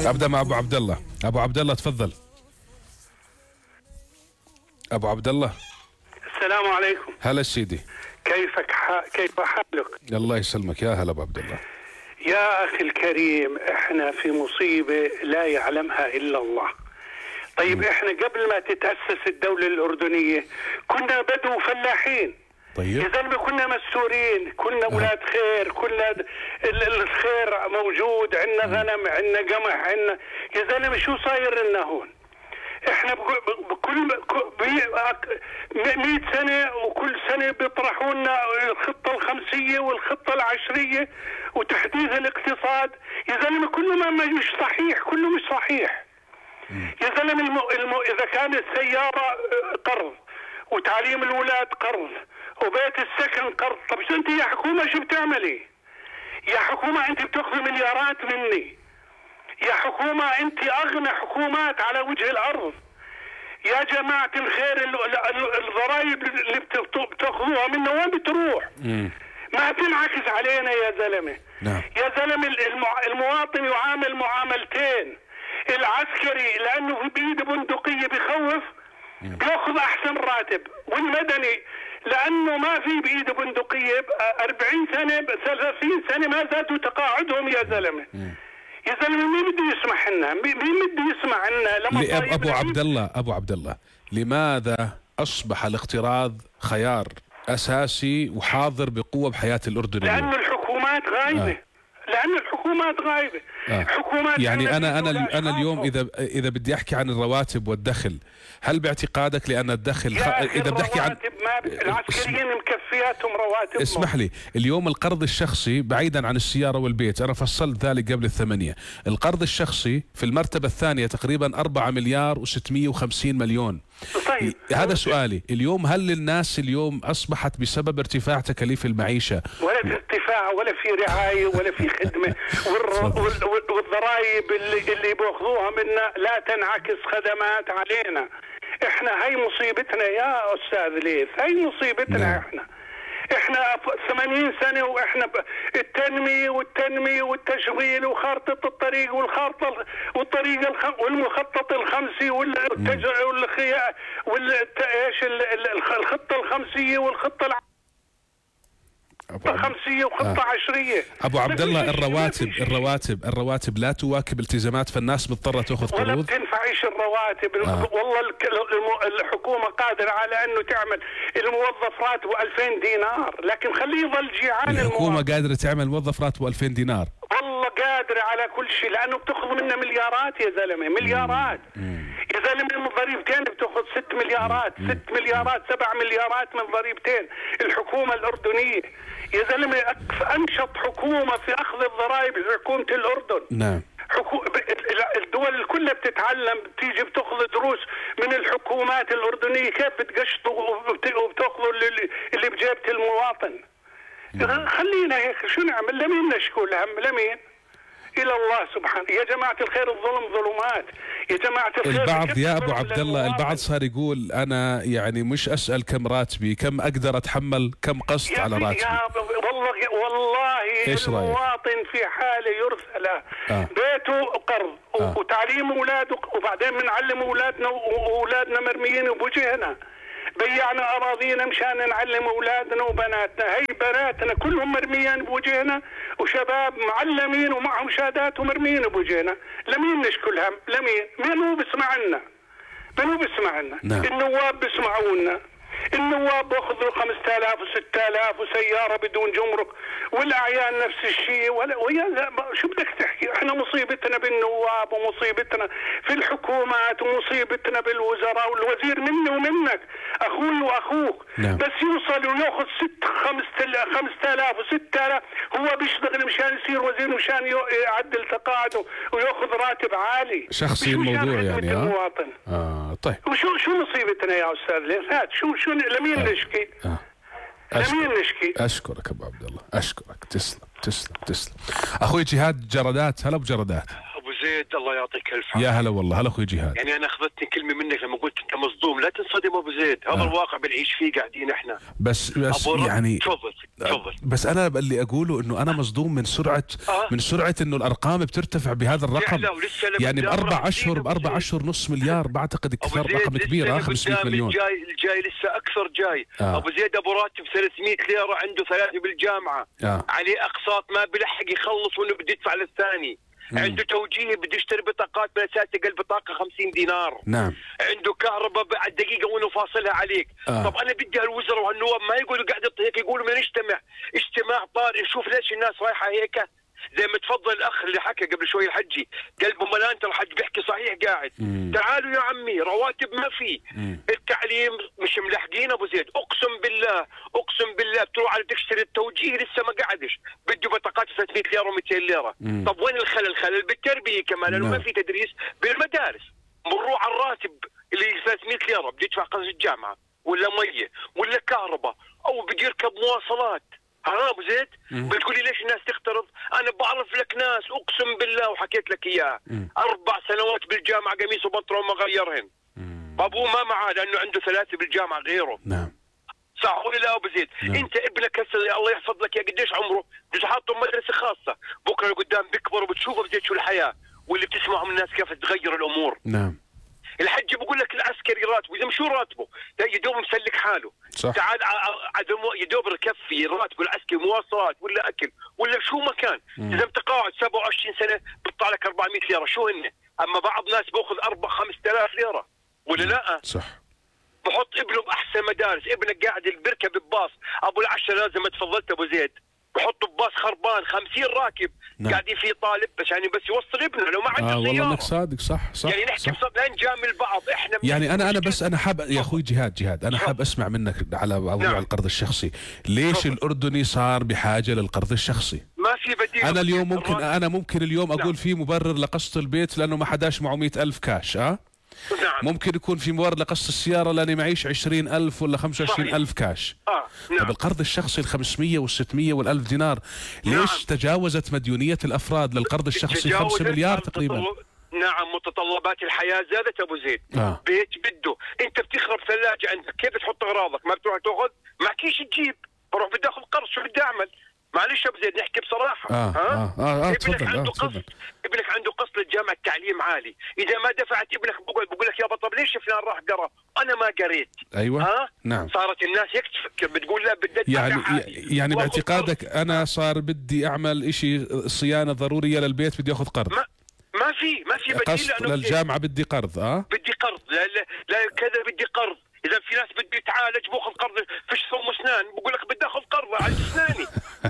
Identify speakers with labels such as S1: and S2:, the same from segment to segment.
S1: ابدا مع ابو عبد الله. ابو عبد الله تفضل. ابو عبد الله
S2: السلام عليكم.
S1: هلا سيدي،
S2: كيف حالك؟
S1: الله يسلمك. يا هلا ابو عبد الله.
S2: يا اخي الكريم، احنا في مصيبه لا يعلمها الا الله. طيب احنا قبل ما تتاسس الدوله الاردنيه كنا بدو فلاحين.
S1: طيب
S2: يا زلمه كنا مستورين، كنا اولاد خير، كنا الخير موجود، عندنا غنم، عندنا قمح، عندنا. يا زلمه شو صاير لنا هون؟ احنا بكل 100 سنه وكل سنه بيطرحوا لنا الخطه الخمسيه والخطه العشريه وتحديث الاقتصاد. يا زلمه كله ما مش صحيح، كله مش صحيح. يا زلمه اذا كانت السياره قرض وتعليم الولاد قرض وبيت السكن قرض، طب شو انت يا حكومه شو بتعملي؟ يا حكومه انت بتاخذي مليارات مني. يا حكومة أنت أغنى حكومات على وجه الأرض. يا جماعة الخير، الضرائب اللي بتاخذوها منا وين بتروح؟ ما تنعكس علينا يا زلمة.
S1: نعم.
S2: يا زلمة المواطن يعامل معاملتين. العسكري لأنه بإيده بندقية بخوف بياخذ أحسن راتب، والمدني لأنه ما في بإيده بندقية 40 سنة 30 سنة ما زادوا تقاعدهم يا زلمة. يا زلمه مين بده يسمح لنا؟ مين بده يسمع لنا لما
S1: ابو عبد الله لماذا اصبح الاقتراض خيار اساسي وحاضر بقوه بحياه الاردن؟
S2: لانه الحكومات غايبه. لأن الحكومات غايبة. حكومات
S1: يعني أنا اليوم إذا بدي أحكي عن الرواتب والدخل، هل باعتقادك لأن الدخل
S2: إذا بدي أحكي عن العسكريين مكفياتهم رواتب؟
S1: اسمح لي، اليوم القرض الشخصي بعيدا عن السيارة والبيت، أنا فصلت ذلك قبل 8، القرض الشخصي في المرتبة الثانية تقريبا 4 مليار و650 مليون.
S2: طيب
S1: هذا سؤالي اليوم، هل الناس اليوم أصبحت بسبب ارتفاع تكاليف المعيشة
S2: ولا في ارتفاع ولا في رعاية ولا في خدمة والضرائب اللي بياخذوها منا لا تنعكس خدمات علينا. احنا هاي مصيبتنا يا أستاذ ليث، هاي مصيبتنا. احنا 80 سنة واحنا التنمية والتشغيل وخارطة الطريق والطريق والمخطط الخمسي الخطة الخمسية والخطة الخمسية وخطة عشرية.
S1: أبو عبد الله، الرواتب لا تواكب التزامات، فالناس مضطرة تأخذ قروض.
S2: ولا بتنفعش الرواتب. والله الحكومة قادرة على أنه تعمل الموظف راتبه 2000 دينار، لكن خليه يظل جيعان.
S1: الحكومة قادرة تعمل موظف راتبه 2000 دينار؟
S2: والله قادرة على كل شيء، لأنه بتأخذ منا مليارات يا زلمة، مليارات. يا زلمة من ضريبتين بتأخذ 6 مليارات 7 مليارات من ضريبتين الحكومة الأردنية. يا زلمة أنشط حكومة في أخذ الضرائب حكومة الأردن.
S1: نعم.
S2: الدول كلها بتتعلم، بتيجي بتاخذ دروس من الحكومات الأردنية كيف بتقشطوا وبتاخذوا اللي بجيبة المواطن. خلينا هيك، شو نعمل؟ لمين نشكو الهم؟ لمين؟ إلى الله سبحانه. يا جماعة الخير الظلم ظلمات. يا جماعة الخير
S1: البعض يا أبو عبد الله، البعض صار يقول أنا يعني مش أسأل كم راتبي، كم أقدر أتحمل، كم قسط على راتبي.
S2: والله المواطن في حالة يرثى له بيته قرض وتعليم أولاده، وبعدين بنعلم أولادنا وأولادنا مرميين بوجهنا. بيعنا أراضينا مشان نعلم أولادنا وبناتنا، هي بناتنا كلهم مرميين بوجهنا، وشباب معلمين ومعهم شهادات ومرميين بوجهنا. لمين نشكو الهم؟ لمين؟ مين هو بيسمع لنا؟
S1: نعم.
S2: النواب بيسمعونا. النواب بياخذوا 5000 و6000 وسيارة بدون جمرك، والأعيان نفس الشيء. شو بدك تحكي؟ احنا مصيبتنا بالنواب ومصيبتنا في الحكومات ومصيبتنا بالوزراء، والوزير مني ومنك، أخوي وأخوك.
S1: نعم.
S2: بس يوصل وياخذ 5000 و6000، هو بيشتغل مشان يصير وزير، مشان يعدل تقاعده وياخذ راتب عالي.
S1: شخصي الموضوع يعني.
S2: المواطن.
S1: طيب.
S2: وشو مصيبتنا يا أستاذ ليث؟ شو لمين نشكي؟ لمين نشكي؟
S1: أشكرك أبو عبد الله، أشكرك. تسلم. أخوي جهاد جردات. هلا بجردات.
S3: أبو زيد، زيد الله يعطيك الف عافيه.
S1: يا هلا والله، هلا اخوي جهاد.
S3: يعني انا اخذتني كلمه منك لما قلت انت مصدوم، لا تنصدم ابو زيد، هذا الواقع بنعيش فيه قاعدين احنا.
S1: بس يعني
S3: تفضل.
S1: بس انا اللي اقوله انه انا مصدوم من سرعه انه الارقام بترتفع بهذا الرقم. يعني باربع اشهر نص مليار، بعتقد كثير رقم كبير. 500 مليون
S3: الجاي لسه اكثر جاي. ابو زيد ابو راتب 300 ليره، عنده 3 بالجامعه، عليه اقساط ما بيلحق يخلص وانه بده يدفع للثاني. عنده توجيه بده يشتري بطاقات من اساس تقل بطاقه 50 دينار.
S1: نعم.
S3: عنده كهرباء بعد دقيقه وانه فاصلها عليك. طب انا بدي هالوزراء وهالنواب ما يقولوا قاعد هيك، يقولوا بدنا نجتمع اجتماع طارئ نشوف ليش الناس رايحه هيك. زي ما تفضل الاخ اللي حكى قبل شوي الحجي، قلبه ملان، ترى الحج بيحكي صحيح قاعد. تعالوا يا عمي، رواتب ما في، التعليم مش ملحقين ابو زيد، اقسم بالله بتروح على تشتري التوجيه لسه ما قعدش، بده بطاقات 300 ليره و200 ليره. طب وين الخلل بالتربيه كمان، لانه ما في تدريس بالمدارس. بنروح على الراتب اللي 300 ليره بده يدفع قرض الجامعه ولا ميه ولا كهرباء او بده يركب مواصلات. ابو زيد بتقول لي ليش الناس تقترض؟ انا بعرف لك ناس اقسم بالله وحكيت لك اياها 4 سنوات بالجامعه قميص وبنطلون ما غيرهن. ابوه ما معاه لانه عنده 3 بالجامعه غيره.
S1: نعم.
S3: صح ولا لا ابو زيد؟ انت ابنك هسه الله يحفظ لك يا قديش عمره؟ بده حاطه مدرسه خاصه، بكره لقدام بيكبر وبتشوف ابو زيد شو الحياه واللي بتسمعه من الناس كيف تغير الامور.
S1: نعم.
S3: الحج بقول لك العسكري راتبه، اذا شو راتبه؟ يدوب مسلك حاله.
S1: صح.
S3: تعال يدوب ركفي راتبه العسكري مواصلات ولا اكل ولا شو مكان. اذا انت قاعد 27 سنه بيطلع لك 400 ليره، شو هن؟ اما بعض ناس باخذ 4-5000 ليره ولا لا؟
S1: صح.
S3: بحط ابنه باحسن مدارس، ابنك قاعد بيركب بباص ابو العشره لازم ما تفضلت ابو زيد، بحطه بباص خربان 50 راكب. نعم. قاعدين فيه طالب بس يعني بس يوصل ابنه لو ما عنده سياره.
S1: والله انك صادق. صح.
S3: يعني نحكي لا نجامل بعض احنا.
S1: يعني انا حاب يا اخوي جهاد انا حاب اسمع منك على موضوع نعم. القرض الشخصي. ليش الاردني صار بحاجه للقرض الشخصي؟
S3: ما في بديل.
S1: انا اليوم ممكن اليوم اقول في مبرر لقسط البيت لانه ما حداش معه 100,000 كاش. نعم. ممكن يكون في مبرر لقسط السيارة لاني معيش 20,000 ولا 25,000 كاش.
S3: نعم.
S1: طب القرض الشخصي 500 و600 وال1000 دينار ليش تجاوزت مديونية الأفراد للقرض الشخصي 5 مليار تقريبا؟
S3: نعم. متطلبات الحياة زادت أبو زيد. بيت بده، أنت بتخرب ثلاجة عندك، كيف تحط أغراضك؟ ما بتروح تأخذ؟ معكيش تجيب، بروح بدي أخذ قرض، شو بدي أعمل؟ معلش ابو زيد نحكي بصراحه. ابنك عنده قسط، ابنك عنده قسط للجامعه، التعليم عالي، اذا ما دفعت ابنك بقول لك يابا طب ليش فلان راح قرا؟ انا ما قريت.
S1: ايوه. نعم.
S3: صارت الناس هيك تفكر، بتقول لا بدي
S1: يعني باعتقادك انا صار بدي اعمل شيء صيانه ضروريه للبيت بدي اخذ قرض.
S3: ما في بديل لانه
S1: للجامعه بدي قرض.
S3: بدي قرض، لا كذا بدي قرض. اذا في ناس بدي يتعالج باخذ قرض فيش ثم اسنان، بقول لك بدي اخذ قرض على اسناني.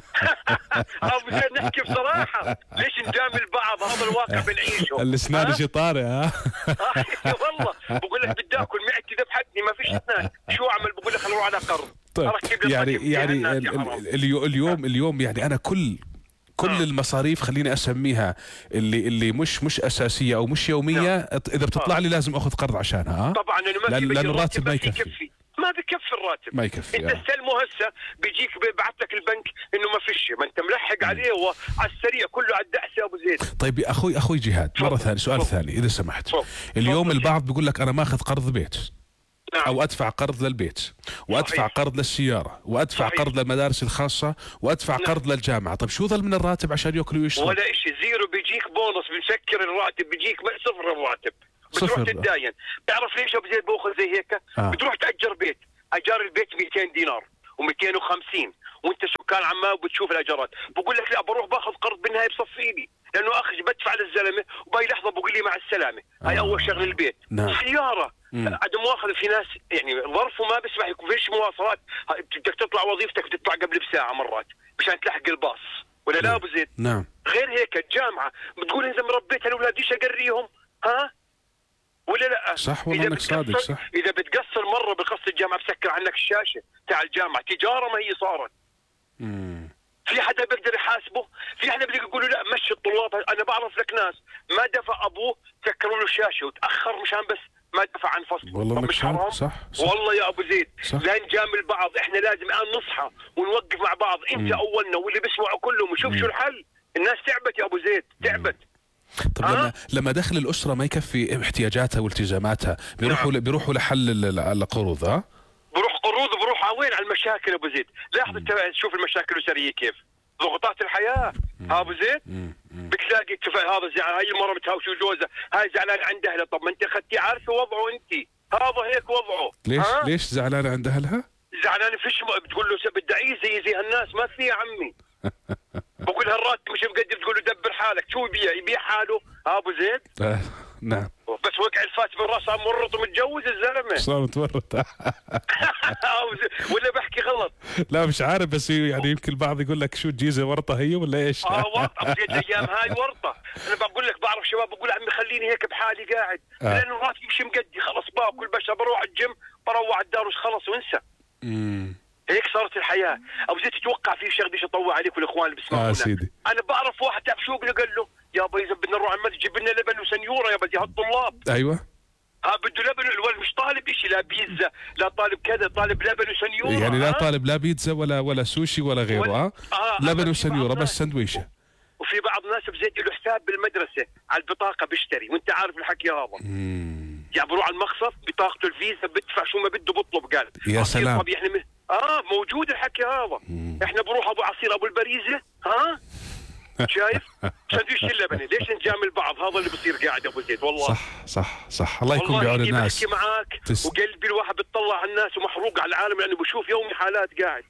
S3: نحكي بصراحه، ليش نجامل بعض؟ هذا الواقع بنعيشه.
S1: الاسنان شيء طارئ.
S3: والله بقول لك بدي اكل معدتي ذبحتني ما فيش اسنان، شو اعمل؟ بقول لك اروح على قرض.
S1: طيب يعني اليوم يعني انا كل المصاريف خليني اسميها اللي مش اساسيه او مش يوميه، اذا بتطلع لي لازم اخذ قرض عشانها.
S3: طبعا
S1: لان الراتب ما يكفي.
S3: ما بكفي الراتب،
S1: ما يكفي.
S3: انت استلمه هسه بيجيك بيبعث لك البنك انه ما فيش، ما انت ملحق عليه وعلى السريع كله على الدعسه يا ابو زيد.
S1: طيب اخوي جهاد، مره ثانيه سؤال ثاني اذا سمحت. اليوم البعض بيقول لك انا ماخذ قرض بيت. نعم. او ادفع قرض للبيت وادفع صحيح. قرض للسياره وادفع صحيح. قرض للمدارس الخاصه وادفع نعم. قرض للجامعه. طيب شو ظل من الراتب عشان ياكلوا ويشربوا؟
S3: ولا شيء، زيرو. بيجيك بونص، بنسكر الراتب، بيجيك صفر الراتب، بتروح تتداين. تعرف ليش ابو زيد باخذ زي هيك؟ بتروح تاجر بيت، اجار البيت 200 دينار و250 وانت سكان عمان وبتشوف الاجارات. بقول لك لا بروح باخذ قرض بالنهايه بصفي لي، لانه اخي بدفع للزلمه وباي لحظه بقول لي مع السلامه. هاي اول شغله البيت.
S1: نعم.
S3: سياره عدم مؤاخذه، في ناس يعني ظرفه ما بيسمح يكون فيش مواصلات، بدك تطلع وظيفتك بتطلع قبل بساعه مرات مشان تلحق الباص ولا لا ابو زيد؟
S1: نعم.
S3: غير هيك الجامعه بتقول اذا مربيت الاولاد ايش اقريهم؟ ولا لا؟
S1: صح والله انك صادق. صح.
S3: اذا بتقصر مره بقصد الجامعه بسكر عنك الشاشه تاع الجامعه، تجاره ما هي صارت. في حدا بيقدر يحاسبه؟ في حدا بده يقول له لا مشي الطلاب؟ انا بعرف لك ناس ما دفع ابوه سكروا له الشاشه وتاخر مشان بس ما دفع عن فصل.
S1: والله مش حرام. صح.
S3: والله يا ابو زيد صح. لا نجامل بعض، احنا لازم الان نصحى ونوقف مع بعض. انت اولنا واللي بيسمعوا كلهم وشوف شو الحل. الناس تعبت يا ابو زيد، تعبت.
S1: طب لما دخل الاسره ما يكفي احتياجاتها والتزاماتها بيروحوا لحل القروض.
S3: بروح قروض، بروح على المشاكل ابو زيد. لاحظ انت، شوف المشاكل الاسريه كيف، ضغوطات الحياه. ابو زيد بتلاقي هذا زعلان، هاي المره متهاوش جوزها، هاي زعلان عند اهلها. طب ما انت اخذتي عارفه وضعه انت، هذا هيك وضعه.
S1: ليش زعلانه عند اهلها؟
S3: زعلان فيش، بتقول له بدي اعيش زي هالناس، ما في يا عمي. بقول هالراتب مش مقدر، تقول له دبر حالك. شو يبيع حاله ابو زيد؟
S1: نعم.
S3: بس وقع الفات بالراس، مرط ومتجوز الزلمه.
S1: شلون متورط؟
S3: ولا بحكي غلط؟
S1: لا مش عارف، بس يعني يمكن البعض يقول لك شو الجيزه ورطه هي ولا ايش؟
S3: ورطه في الايام هاي ورطه. انا بقول لك بعرف شباب بقول عمي خليني هيك بحالي قاعد، لانه راتبي مش مقدي، خلص باكل بس بروح الجيم، بروح الدار خلص وانسى. هيك صارت الحياه. ابو زيد تتوقع في شيء بديش اطوع عليك والاخوان اللي بيسمعونا.
S1: سيدي.
S3: انا بعرف واحد تعرف شو قال له؟ يابا اذا بدنا نروح على المسجد جيب لنا لبن وسنيوره يا بدي هالطلاب.
S1: ايوه.
S3: بده لبن، الولد مش طالب شيء، لا بيتزا لا طالب كذا، طالب لبن وسنيوره.
S1: يعني لا طالب لا بيتزا ولا سوشي ولا غيره. لبن وسنيوره بس سندويشه.
S3: وفي بعض الناس بزيد له حساب بالمدرسه على البطاقه بيشتري، وانت عارف الحكي هذا. يعني بروح على المخصف بطاقته الفيزا بدفع شو ما بده بطلب. قال
S1: يا سلام.
S3: طب احنا موجود الحكي هذا. احنا بروح ابو عصير ابو البريزه. شايف؟ سندويش اللبنه، ليش نجامل بعض؟ هذا اللي بصير قاعد ابو زيد والله.
S1: صح الله يكون بعون الناس.
S3: والله معك وقلبي الواحد بتطلع على الناس ومحروق على العالم، لانه بشوف يومي حالات قاعد.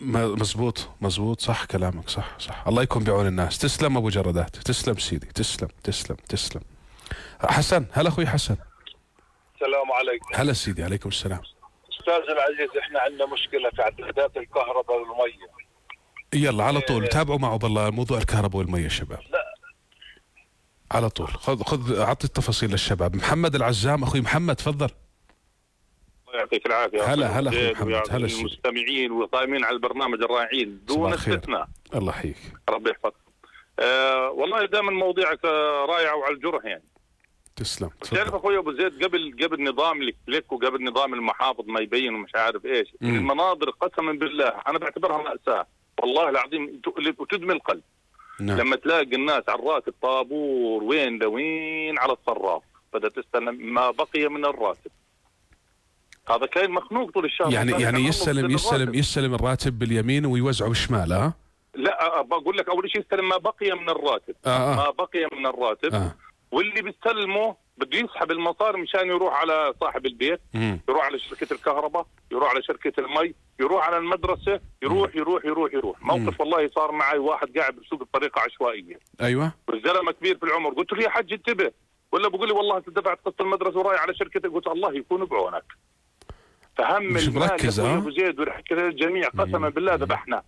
S1: مزبوط صح كلامك، صح الله يكون بعون الناس. تسلم ابو جردات، تسلم سيدي، تسلم. حسن، هلا اخوي حسن.
S4: السلام عليكم.
S1: هلا سيدي، عليكم السلام.
S4: استاذ العزيز، احنا عندنا مشكله في عدادات الكهرباء والميه.
S1: يلا على طول تابعوا معه بالله موضوع الكهرباء والميه شباب.
S4: لا
S1: على طول خذ اعطي التفاصيل للشباب. محمد العزام، اخوي محمد تفضل.
S4: الله يعطيك العافيه.
S1: هلا اخوي محمد. هلا
S4: المستمعين وقائمين على البرنامج الرائعين دون استثناء.
S1: الله يحييك.
S4: ربي يحفظك. والله دائما مواضيعك رائعه وعلى الجرح يعني.
S1: تسلم.
S4: تعرف اخوي ابو زيد، قبل نظام الكليك وقبل نظام المحافظ ما يبين ومش عارف ايش، المناظر قسما بالله انا بعتبرها مأساة والله العظيم وتدمي القلب.
S1: نعم.
S4: لما تلاقي الناس على الراتب طابور وين لوين على الصراف، بدها تستلم ما بقي من الراتب. هذا كان مخنوق طول الشهر.
S1: يعني يستلم الراتب باليمين ويوزعه بالشمال.
S4: لا بقول لك اول شيء يستلم ما بقي من الراتب. ما بقي من الراتب. واللي بيستلمه بده يسحب المصاري مشان يروح على صاحب البيت، يروح على شركة الكهرباء، يروح على شركة المي، يروح على المدرسة، يروح. موقف والله صار معي، واحد قاعد بسوق بطريقة عشوائية.
S1: ايوه.
S4: والزلمة كبير في العمر، قلت له يا حج انتبه، ولا بقول لي والله انت دفعت قسط المدرسة ورايح على شركتك. قلت الله يكون بعونك. فهم
S1: مش مركز.
S4: ابو زيد ورحكي للجميع قسما بالله ذبحنا.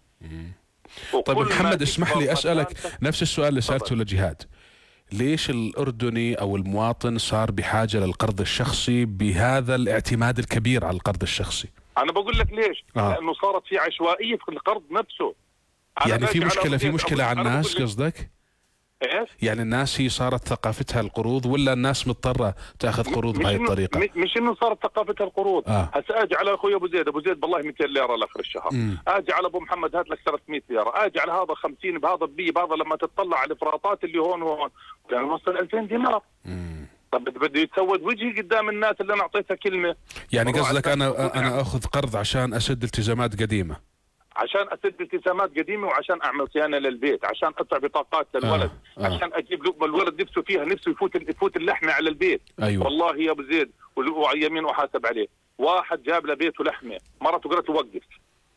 S1: طيب محمد اسمح لي اسالك نفس السؤال اللي سالته لجهاد. ليش الأردني أو المواطن صار بحاجة للقرض الشخصي بهذا الاعتماد الكبير على القرض الشخصي؟
S4: أنا بقول لك ليش؟ لأنه صارت في عشوائية في القرض نفسه.
S1: يعني في مشكلة على الناس قصدك؟
S4: إيش؟
S1: يعني الناس هي صارت ثقافتها القروض ولا الناس مضطرة تأخذ قروض بهذه الطريقة؟
S4: مش إنه صارت ثقافتها القروض. هسه أجي على أخوي أبو زيد بالله 200 ليرة لآخر الشهر. أجي على أبو محمد هات لك 300 ليرة، أجي على هذا 50 بهذا بهذا، لما تطلع على الإفراطات اللي هون وهون كان وصل 2000 دينار. طب بده يتسود وجهي قدام الناس اللي أنا أعطيتها كلمة.
S1: يعني قصدك أنا أخذ قرض عشان أسد التزامات قديمة؟ عشان
S4: اسد التزامات قديمه، وعشان اعمل صيانه للبيت، عشان ادفع بطاقات للولد، عشان اجيب لقمه الولد نفسه فيها، نفسه يفوت اللحمه على البيت.
S1: أيوة.
S4: والله يا ابو زيد ويمين وحاسب عليه. واحد جاب لبيته لحمه، مرته قالت له وقف.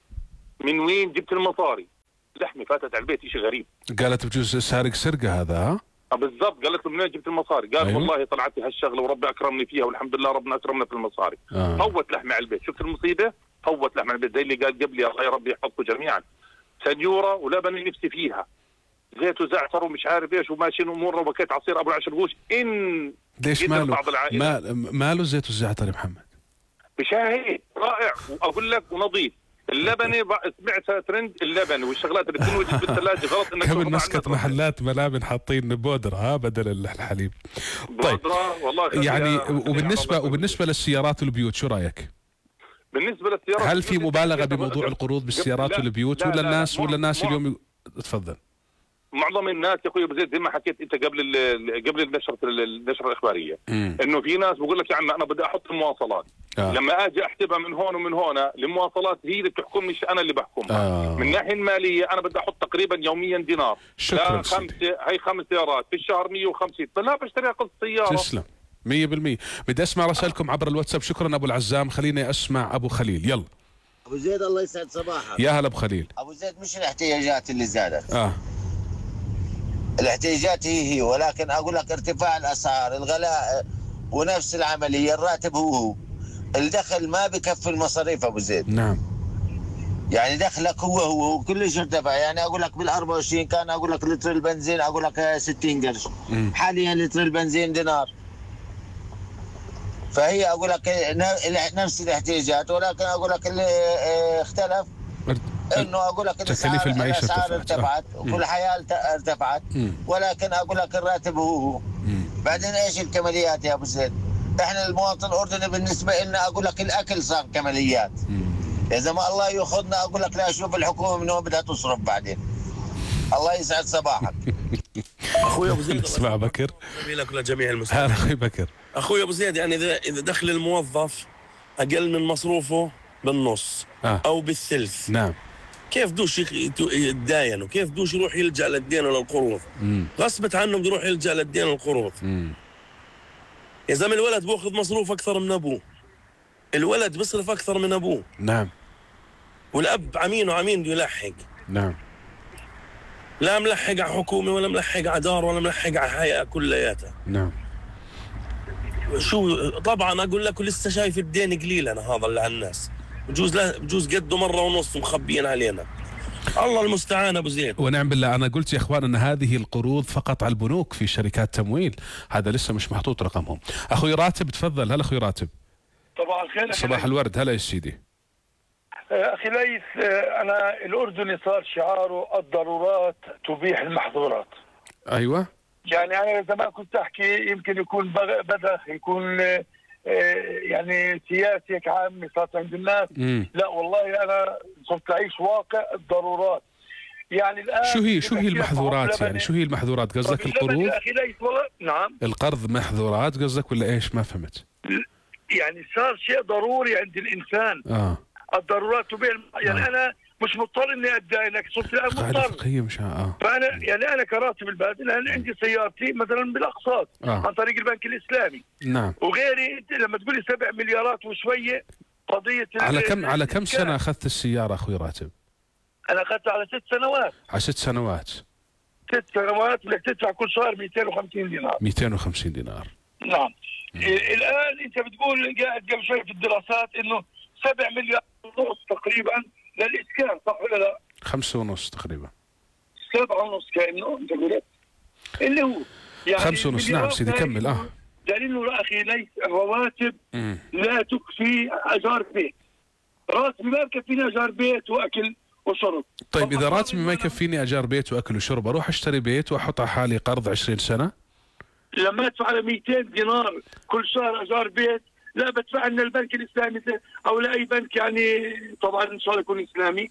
S4: من وين جبت المصاري؟ لحمه فاتت على البيت، شيء غريب.
S1: قالت بجوز سارق سرقه هذا.
S4: بالضبط. قالت له منين جبت المصاري؟ قال أيوة. والله طلعت لي هالشغله وربي اكرمني فيها والحمد لله ربنا اكرمنا في المصاري. فوت لحمه على البيت. شفت المصيبه؟ فوت لحمه على البيت زي اللي قال قبلي، الله يا ربي يحفظكم جميعا. سنيوره ولبن نفسي فيها، زيت وزعتر ومش عارف ايش وماشيين امورنا، وبكيت عصير ابو العشر قوش.
S1: ليش ماله زيت والزعتر يا محمد؟
S4: بشاهي رائع واقول لك ونظيف. اللبنه سمعتها ترند اللبن والشغلات اللي تنوجد بالثلاجه غلط انك
S1: كم مسكت محلات ملابن حاطين بودره بدل الحليب. طيب
S4: والله
S1: يعني وبالنسبه للسيارات والبيوت شو رايك؟
S4: بالنسبه للسيارات
S1: هل في مبالغه بموضوع القروض بالسيارات والبيوت ولا الناس اليوم تفضل؟
S4: معظم الناس يا اخوي ابو زيد زي ما حكيت انت قبل النشره الاخباريه انه في ناس بقول لك يا عم انا بدي احط المواصلات لما اجي احسبها من هون ومن هون المواصلات هي اللي بتحكم مش انا اللي بحكمها من الناحيه الماليه انا بدي احط تقريبا يوميا دينار.
S1: شكرا
S4: هي 5 سيارات في الشهر 150 فلا بشتريها قسط سياره.
S1: تسلم 100%. بدي اسمع رسائلكم عبر الواتساب. شكرا ابو العزام. خليني اسمع ابو خليل. يلا
S5: ابو زيد الله يسعد صباحك.
S1: يا هلا ابو خليل.
S5: ابو زيد مش الاحتياجات اللي زادت الاحتياجات هي ولكن اقول لك ارتفاع الاسعار الغلاء ونفس العمليه الراتب هو الدخل ما بكفي المصاريف ابو زيد.
S1: نعم
S5: يعني دخلك هو وكلش ارتفع. يعني اقول لك بال 24 كان اقول لك لتر البنزين اقول لك 60 قرش حاليا لتر البنزين دينار. فهي اقول لك نفس الاحتياجات ولكن اقول لك اللي اختلف انه اقول لك
S1: تكاليف المعيشه
S5: الاسعار ارتفعت وكل الحياه ارتفعت ولكن اقول لك الراتب هو. بعدين ايش الكماليات يا ابو زيد؟ احنا المواطن الاردني بالنسبه لنا اقول لك الاكل صار كماليات. اذا ما الله ياخذنا اقول لك لا اشوف الحكومه من وين بدها تصرف بعدين. الله يسعد صباحك.
S6: اخوي ابو زيد
S1: اسمع بكر
S6: لك ولجميع المسلمين.
S1: اخوي بكر
S6: اخوي ابو زيد يعني اذا دخل الموظف اقل من مصروفه بالنص او بالثلث
S1: نعم
S6: كيف دوش يتداين وكيف دوش يروح يلجأ للدين وللقروض؟ غصبت عنه بده يروح يلجأ للدين والقروض. يا زلمه الولد بياخذ مصروف اكثر من ابوه. الولد بيصرف اكثر من ابوه.
S1: نعم
S6: والاب عمين وعمين بده يلحق.
S1: نعم
S6: لا ملحق على حكومه ولا ملحق على دار ولا ملحق على حياه كلياتها.
S1: نعم
S6: شو طبعا اقول لك لسه شايف الدين قليل انا هذا اللي على الناس. بجوز قده مره ونص مخبيين علينا. الله المستعان ابو زيد.
S1: ونعم بالله. انا قلت يا اخوان ان هذه القروض فقط على البنوك في شركات تمويل. هذا لسه مش محطوط رقمهم. اخوي راتب تفضل. هلا اخوي راتب.
S2: طبعا الخير.
S1: صباح الورد. هلا يا سيدي.
S2: اخي ليث انا الاردني صار شعاره الضرورات تبيح المحظورات.
S1: ايوه
S2: يعني انا زمان كنت احكي يمكن يكون بذخ يكون يعني سياسي عامة صارت عند الناس. لا والله انا صرت اعيش واقع الضرورات. يعني الان
S1: شو هي المحظورات؟ يعني شو هي المحظورات؟ قصدك القروض؟
S2: اخي ليث والله نعم
S1: القرض محظورات قصدك ولا ايش؟ ما فهمت.
S2: يعني صار شيء ضروري عند الانسان. الضرورات تبيح يعني انا مش مضطر اني ادعي صرت الان مضطر.
S1: مش
S2: فانا يعني انا كراتب البلد الان عندي سيارتي مثلا بالاقساط عن طريق البنك الاسلامي.
S1: نعم.
S2: وغيري انت لما تقول لي 7 مليارات وشويه قضيه
S1: على كم سنه اخذت السياره اخوي راتب؟
S2: انا اخذتها على 6 سنوات.
S1: على 6 سنوات.
S2: 6 سنوات بدك تدفع كل شهر 250 دينار.
S1: 250 دينار.
S2: نعم. الان انت بتقول قاعد قبل شوي في الدراسات انه 7 مليار ونص تقريبا للاسكان صح ولا لا؟
S1: 5.5 تقريبا.
S2: 7.5 كانه انت قلت اللي هو يعني
S1: 5.5. نعم سيدي كمل.
S2: لانه اخي ليس الرواتب لا تكفي ايجار بيت. راتبي ما بكفيني ايجار بيت واكل وشرب.
S1: طيب اذا راتبي ما يكفيني ايجار بيت واكل وشرب اروح اشتري بيت واحط على حالي قرض 20 سنه؟
S2: لما ادفع على 200 دينار كل شهر ايجار بيت لا بدفع لنا البنك الاسلامي او لاي بنك يعني طبعا ان شاء الله يكون اسلامي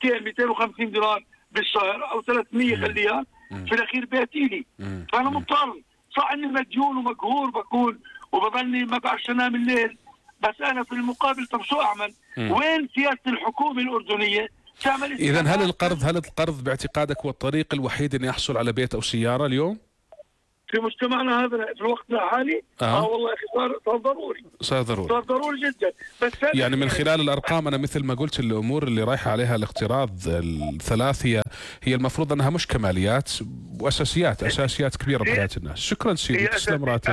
S2: 250 دينار بالشهر او 300 خليها في الاخير بيت الي. فانا مضطر صح اني مديون ومقهور بكون وبضلني ما بعرفش انام الليل بس انا في المقابل طب شو اعمل؟ وين سياسه الحكومه الاردنيه تعمل؟
S1: اذا هل القرض باعتقادك هو الطريق الوحيد اني احصل على بيت او سياره اليوم؟
S2: في مجتمعنا هذا في الوقت الحالي والله يا اخي صار ضروري.
S1: صار
S2: ضروري جدا. بس
S1: يعني من خلال الارقام انا مثل ما قلت الامور اللي رايحه عليها الاقتراض الثلاث هي المفروض انها مش كماليات واساسيات كبيره بحياه الناس. شكرا سيدي تسلم راتب.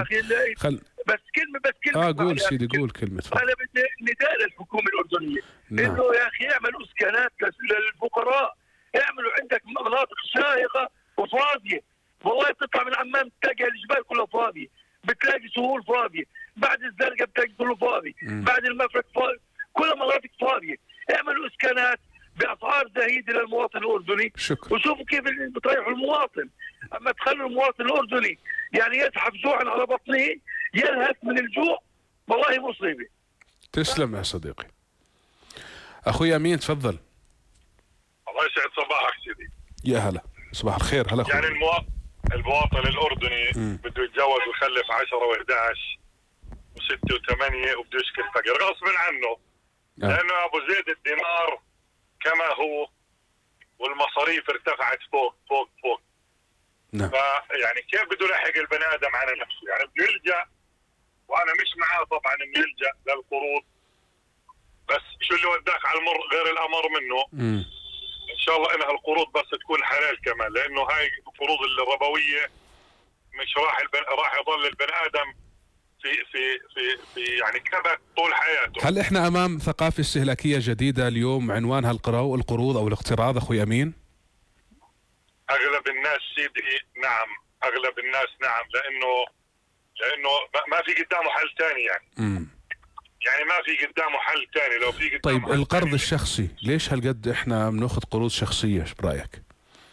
S2: بس كلمه
S1: قول سيدي قول كلمه.
S2: انا بدي نداء للحكومه الاردنيه انه يا اخي اعملوا اسكانات للفقراء. اعملوا عندك مناطق شاهقه وفاضيه. والله بتطلع من عمان بتلاقي الجبال كلها فاضيه، بتلاقي سهول فاضيه، بعد الزرقاء بتلاقي كله فاضي، بعد المفرق فاضي، كل مناطق فاضيه. اعملوا اسكانات باسعار زهيده للمواطن الاردني.
S1: شكرا.
S2: وشوفوا كيف بتريحوا المواطن. اما تخلوا المواطن الاردني يعني يزحف جوعا على بطنه يلهث من الجوع والله مصيبه.
S1: تسلم يا صديقي. اخوي امين تفضل.
S7: الله يسعد صباحك سيدي.
S1: يا هلا. صباح الخير. هلا
S7: يعني المواطن الأردني بده يتجوز ويخلف 10 و11 و6 و8 وبده يشكي الفقر غصب عنه. لأنه أبو زيد الدينار كما هو والمصاريف ارتفعت فوق.
S1: نعم.
S7: فيعني كيف بده يلحق البني آدم على نفسه؟ يعني بده يلجأ، وأنا مش معاه طبعا إنه يلجأ للقروض، بس شو اللي وداك على المر غير الأمر منه. إن شاء الله إنها القروض بس تكون حلال كمان، لأنه هاي القروض الربوية مش راح يضل البني آدم في يعني كبت طول حياته.
S1: هل احنا امام ثقافة استهلاكية جديدة اليوم عنوانها القروض او الاقتراض اخوي امين؟
S7: اغلب الناس سيدي نعم، اغلب الناس نعم، لانه ما في قدامه حل ثاني يعني. يعني ما في قدامه حل ثاني. لو في قدامه
S1: طيب القرض الشخصي ليش هالقد احنا بناخذ قروض شخصية؟ ايش برايك؟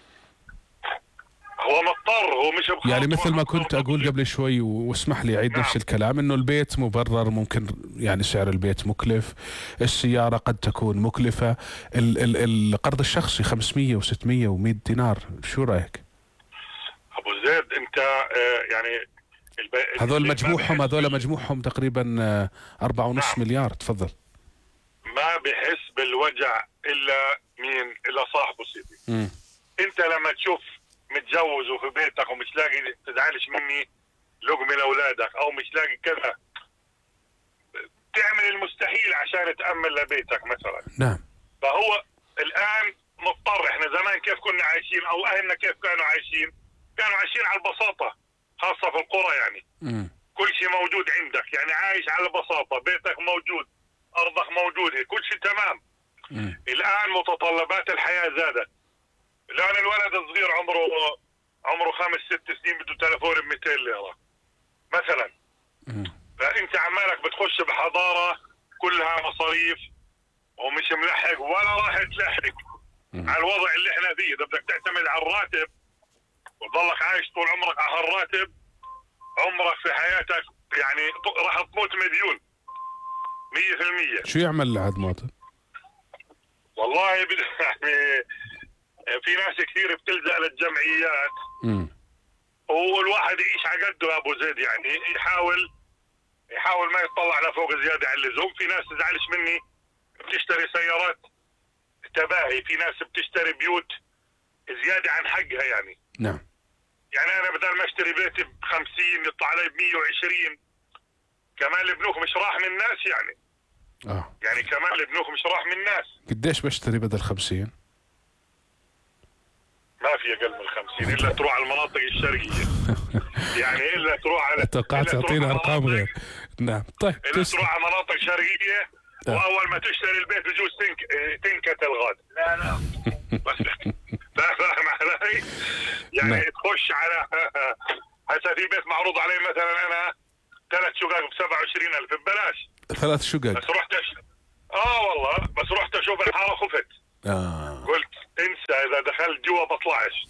S7: هو مضطر، هو مش بخاطر.
S1: يعني مثل ما كنت اقول قبل شوي واسمح لي اعيد نفس الكلام، انه البيت مبرر، ممكن يعني سعر البيت مكلف، السيارة قد تكون مكلفة، القرض الشخصي 500 و600 و100 دينار، شو رايك؟
S7: ابو زيد انت يعني
S1: هذول مجموعهم تقريبا 4.5 مليار. تفضل.
S7: ما بحس بالوجع الا مين؟ الا صاحبه سيدي. انت لما تشوف متجوز وفي بيتك ومش لاقي، تزعلش مني، لقمة لاولادك او مش لاقي كذا، تعمل المستحيل عشان تأمن لبيتك مثلا.
S1: نعم.
S7: فهو الان مضطر. احنا زمان كيف كنا عايشين، او اهلنا كيف كانوا عايشين؟ كانوا عايشين على البساطة، خاصة في القرى يعني. كل شيء موجود عندك، يعني عايش على البساطة، بيتك موجود، ارضك موجودة، كل شيء تمام. الان متطلبات الحياة زادت. الان الولد الصغير عمره 5-6 سنين بده تلفون ب200 ليرة مثلا. فانت عمالك بتخش بحضارة كلها مصاريف ومش ملحق ولا راح تلحق على الوضع اللي احنا فيه. اذا بدك تعتمد على الراتب وتضلك عايش طول عمرك على هالراتب، عمرك في حياتك يعني راح تموت مديون 100%.
S1: شو يعمل لعد مواطن؟
S7: والله يعني في ناس كثير بتلجأ للجمعيات. والواحد يعيش على قده ابو زيد، يعني يحاول ما يطلع لفوق زياده عن اللزوم. في ناس تزعلش مني بتشتري سيارات تباهي، في ناس بتشتري بيوت زياده عن حقها يعني.
S1: نعم.
S7: يعني انا بدل ما اشتري بيتي ب50 يطلع علي ب120. كمان البنوك مش راح من الناس يعني. يعني كمان البنوك مش راح من الناس.
S1: قديش بشتري بدل 50؟
S7: ما في اقل من 50 الا تروح على المناطق الشرقيه. يعني الا تروح على،
S1: توقعت تعطينا ارقام غير. نعم. طيب
S7: الا تروح على مناطق شرقيه واول ما تشتري البيت بجوز تنكت الغاد. لا بس فاهم علي؟ يعني تخش على هسه في بيت معروض علي مثلا انا 3 شقق ب27,000 ببلاش.
S1: 3 شقق
S7: بس رحت والله بس رحت اشوف الحاره خفت. قلت انسى، اذا دخلت جوا بطلعش.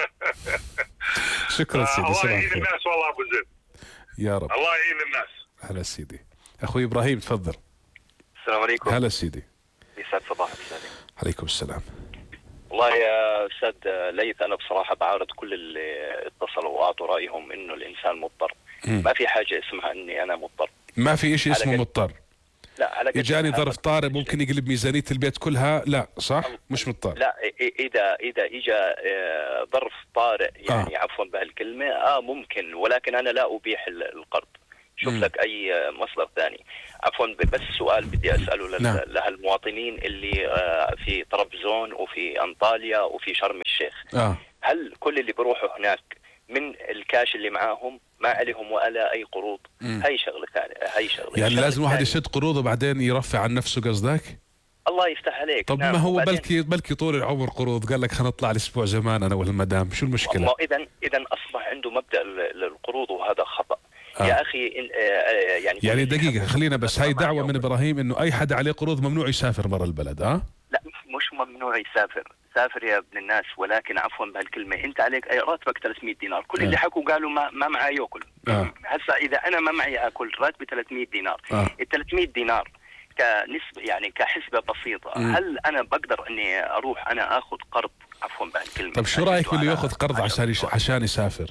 S1: شكرا سيدي.
S7: الله يعين الناس والله ابو زيد.
S1: يا رب.
S7: الله يعين الناس.
S1: هلا سيدي. اخوي ابراهيم تفضل.
S8: السلام عليكم.
S1: هلا سيدي.
S8: يسعد صباحك سيدي.
S1: عليكم السلام.
S8: والله يا استاذ ليث، انا بصراحه بعارض كل اللي اتصلوا واعطوا رايهم انه الانسان مضطر. ما في حاجه اسمها اني انا مضطر.
S1: ما في شيء اسمه مضطر.
S8: لا، على
S1: يجاني ظرف طارئ ممكن يقلب ميزانية البيت كلها. لا صح، مش مضطر.
S8: لا، اذا اجى ظرف طارئ يعني عفوا بهالكلمه ممكن، ولكن انا لا ابيح القرض. شوف لك اي مصدر ثاني. عفوا بس سؤال بدي اساله لهالمواطنين اللي في طرابزون وفي انطاليا وفي شرم الشيخ. هل كل اللي بيروحوا هناك من الكاش اللي معاهم ما عليهم ولا اي قروض؟ هي شغله ثانيه. هي شغله
S1: يعني لازم واحد يشد قروضه وبعدين يرفع عن نفسه قصدك؟
S8: الله يفتح عليك.
S1: طب ما هو بلكي طول العمر قروض، قال لك خلينا نطلع الاسبوع زمان انا والمدام، شو المشكله؟
S8: اذا اصبح عنده مبدا القروض وهذا خطا. يا اخي
S1: يعني دقيقه خلينا بس، هاي دعوه من ابراهيم انه اي حدا عليه قروض ممنوع يسافر برا البلد.
S8: لا مش ممنوع يسافر. سافر يا ابن الناس، ولكن عفوا بهالكلمه انت عليك راتبك 300 دينار. كل اللي حكوا قالوا ما معي ياكل. هسه اذا انا ما معي اكل، راتبي 300 دينار. ال 300 دينار كنسبه يعني كحسبه بسيطه. هل انا بقدر اني اروح انا اخذ قرض عفوا بهالكلمة.
S1: طيب شو رايك باللي ياخذ قرض عشان يسافر؟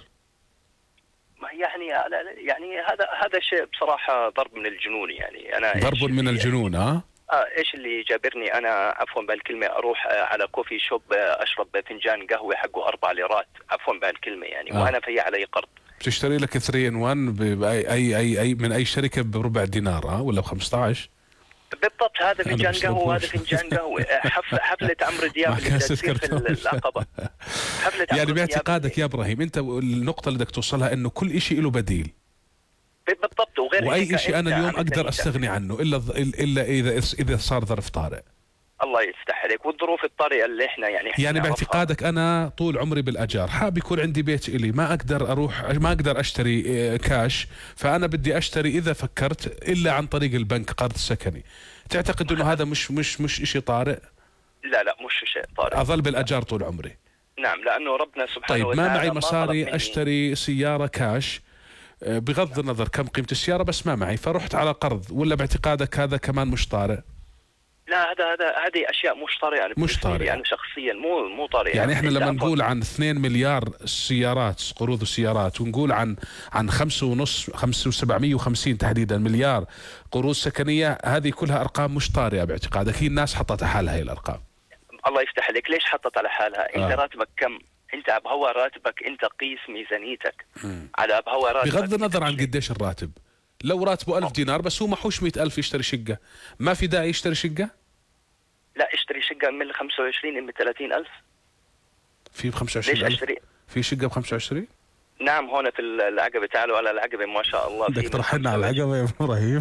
S8: يعني هذا شيء بصراحة ضرب من الجنون. يعني أنا
S1: ضرب من الجنون.
S8: ايش اللي جابرني انا عفوا بهالكلمة اروح على كوفي شوب اشرب فنجان قهوة حقه 4 ليرات عفوا بهالكلمة يعني وانا في علي قرض.
S1: بتشتري لك 3-in-1 باي من اي شركة بربع دينار ولا ب15؟
S8: بالضبط. هذا فنجان قهوة وهذا فنجان قهوة. حفلة عمرو دياب اللي تصير في العقبة.
S1: يعني باعتقادك يا ابراهيم انت النقطة اللي بدك توصلها انه كل شيء له بديل.
S8: بالضبط. وغير
S1: واي شيء انا اليوم اقدر استغني عنه الا اذا صار ظرف طارئ.
S8: الله يفتح عليك. والظروف الطارئة اللي احنا يعني
S1: باعتقادك انا طول عمري بالاجار، حاب يكون عندي بيت الي، ما اقدر اشتري كاش، فانا بدي اشتري اذا فكرت الا عن طريق البنك قرض سكني. تعتقد انه هذا مش شيء طارئ؟
S8: لا مش شيء طارئ.
S1: اظل بالاجار طول عمري.
S8: نعم لانه ربنا سبحانه
S1: وتعالى. طيب ما معي مصاري اشتري سيارة كاش بغض النظر كم قيمة السيارة، بس ما معي فرحت على قرض، ولا باعتقادك هذا كمان مش طارئ؟
S8: لا هذه اشياء مش طارئة يعني.
S1: مش طارئة
S8: يعني شخصيا مو طارئة.
S1: يعني احنا لما نقول عن 2 مليار سيارات قروض السيارات، ونقول عن 5,750 تحديدا مليار قروض سكنية، هذه كلها ارقام مش طارئة باعتقادك. هي الناس حطت على حالها هي الارقام.
S8: الله يفتح عليك. ليش حطت على حالها؟ انت راتبك كم؟ انت بهوا راتبك، انت قيس ميزانيتك على بهوا راتبك.
S1: بغض النظر عن قديش الراتب، لو راتبه 1000 دينار بس هو محوش 100,000 يشتري شقة، ما في داعي يشتري شقة؟
S8: لا اشتري شقة من 25 من 30,000.
S1: في ب25,000؟
S8: ليش اشتري؟
S1: في شقة ب25؟
S8: نعم هون في العقبة. تعالوا على العقبة ما شاء الله.
S1: بدك ترحلنا على العقبة يا ابراهيم.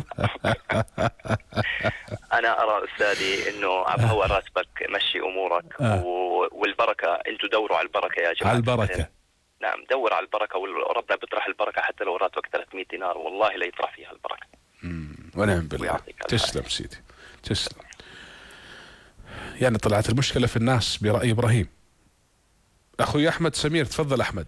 S8: أنا أرى أستاذي إنه عبهوا راتبك مشي أمورك والبركة. أنتوا دوروا على البركة يا جماعة.
S1: على البركة.
S8: نعم دور على البركة وربنا بيطرح البركة حتى لو راتبك 300 دينار والله لا يطرح فيها البركة.
S1: ونعم بالله. تسلم سيدي تسلم. يعني طلعت المشكلة في الناس برأي إبراهيم. أخوي أحمد سمير تفضل. أحمد